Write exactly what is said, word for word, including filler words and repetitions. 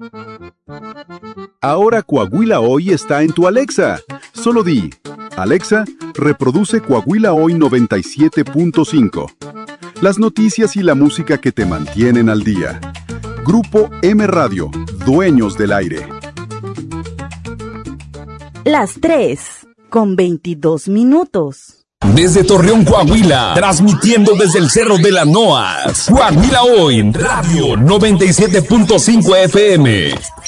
Ahora Coahuila Hoy está en tu Alexa. Solo di, Alexa, reproduce Coahuila Hoy noventa y siete punto cinco. Las noticias y la música que te mantienen al día. Grupo M Radio, dueños del aire. Las tres, con veintidós minutos. Desde Torreón, Coahuila, transmitiendo desde el Cerro de la Noas. Coahuila Hoy, Radio noventa y siete punto cinco F M.